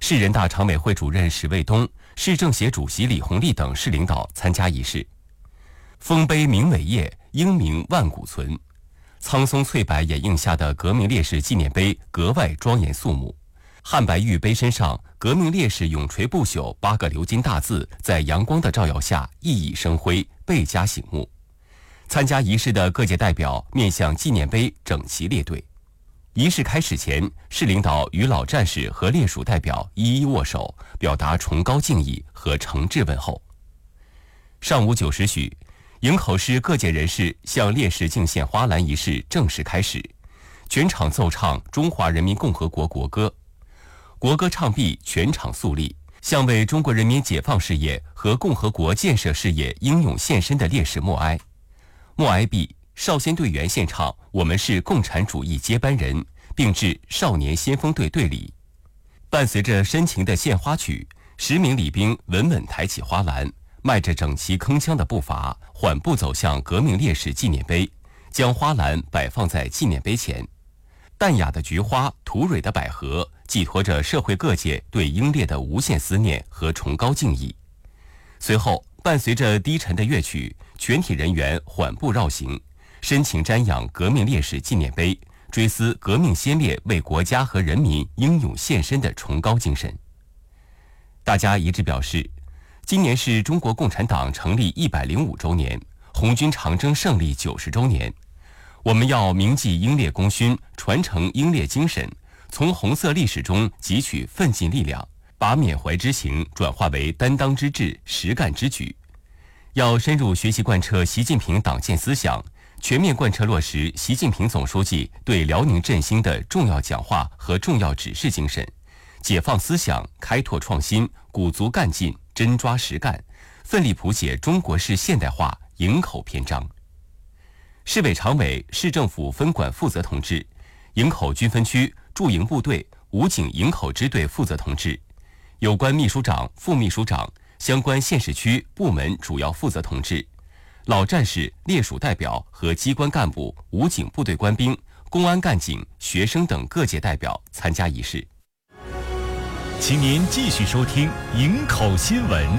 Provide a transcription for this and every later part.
市人大常委会主任史卫东、市政协主席李鸿利等市领导参加仪式。丰碑铭伟业，英名万古存。苍松翠柏掩映下的革命烈士纪念碑格外庄严肃穆。汉白玉碑身上革命烈士永垂不朽8个鎏金大字在阳光的照耀下熠熠生辉，倍加醒目。参加仪式的各界代表面向纪念碑整齐列队。仪式开始前，市领导与老战士和烈属代表一一握手，表达崇高敬意和诚挚问候。上午9时许，营口市各界人士向烈士敬献花篮仪式正式开始，全场奏唱中华人民共和国国歌。国歌唱毕，全场肃立，向为中国人民解放事业和共和国建设事业英勇献身的烈士默哀。默哀毕，少先队员献唱《我们是共产主义接班人》，并致少年先锋队队礼。伴随着深情的献花曲，10名礼兵稳稳抬起花篮，迈着整齐铿锵的步伐，缓步走向革命烈士纪念碑，将花篮摆放在纪念碑前。淡雅的菊花，吐蕊的百合，寄托着社会各界对英烈的无限思念和崇高敬意。随后，伴随着低沉的乐曲，全体人员缓步绕行，深情瞻仰革命烈士纪念碑，追思革命先烈为国家和人民英勇献身的崇高精神。大家一致表示，今年是中国共产党成立105周年，红军长征胜利90周年。我们要铭记英烈功勋，传承英烈精神，从红色历史中汲取奋进力量，把缅怀之情转化为担当之志、实干之举。要深入学习贯彻习近平党建思想，全面贯彻落实习近平总书记对辽宁振兴的重要讲话和重要指示精神，解放思想，开拓创新，鼓足干劲，真抓实干，奋力谱写中国式现代化营口篇章。市委常委、市政府分管负责同志，营口军分区驻营部队武警营口支队负责同志，有关秘书长、副秘书长、相关县市区部门主要负责同志，老战士、烈属代表和机关干部、武警部队官兵、公安干警、学生等各界代表参加仪式。 请您继续收听营口新闻。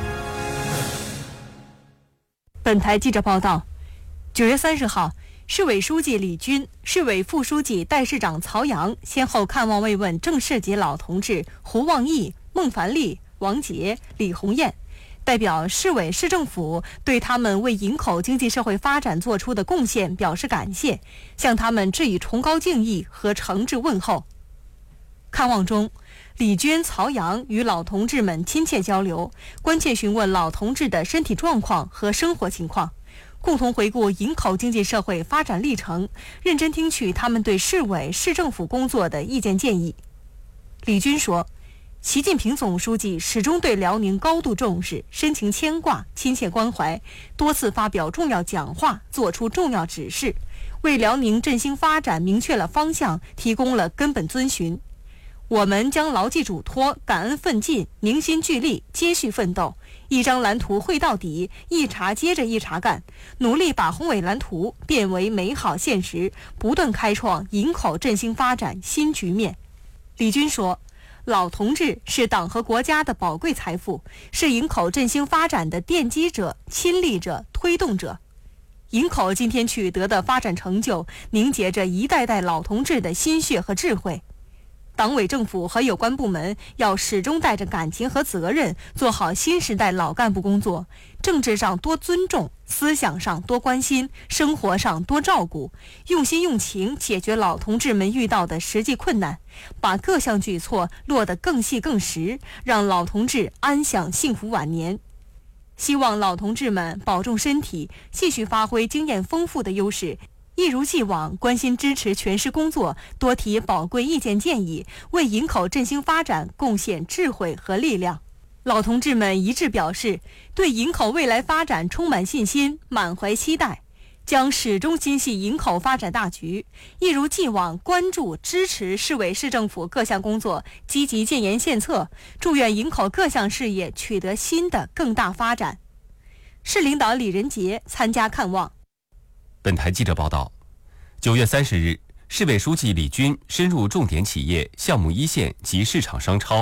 本台记者报道，9月30号，市委书记李军、市委副书记、代市长曹阳先后看望慰问正市级老同志胡望义、孟凡利、王杰、李红艳，代表市委市政府对他们为营口经济社会发展做出的贡献表示感谢，向他们致以崇高敬意和诚挚问候。看望中，李军、曹阳与老同志们亲切交流，关切询问老同志的身体状况和生活情况，共同回顾营口经济社会发展历程，认真听取他们对市委市政府工作的意见建议。李军说，习近平总书记始终对辽宁高度重视，深情牵挂，亲切关怀，多次发表重要讲话，作出重要指示，为辽宁振兴发展明确了方向，提供了根本遵循。我们将牢记嘱托，感恩奋进，凝心聚力，接续奋斗，一张蓝图绘到底，一茬接着一茬干，努力把宏伟蓝图变为美好现实，不断开创营口振兴发展新局面。李军说，老同志是党和国家的宝贵财富，是营口振兴发展的奠基者、亲历者、推动者。营口今天取得的发展成就，凝结着一代代老同志的心血和智慧。党委政府和有关部门要始终带着感情和责任，做好新时代老干部工作，政治上多尊重，思想上多关心，生活上多照顾，用心用情解决老同志们遇到的实际困难，把各项举措落得更细更实，让老同志安享幸福晚年。希望老同志们保重身体，继续发挥经验丰富的优势，一如既往关心支持全市工作，多提宝贵意见建议，为营口振兴发展贡献智慧和力量。老同志们一致表示，对营口未来发展充满信心，满怀期待，将始终心系营口发展大局，一如既往关注支持市委市政府各项工作，积极建言献策，祝愿营口各项事业取得新的更大发展。市领导李仁杰参加看望。 本台记者报道，9月30日，市委书记李军深入重点企业、项目一线及市场商超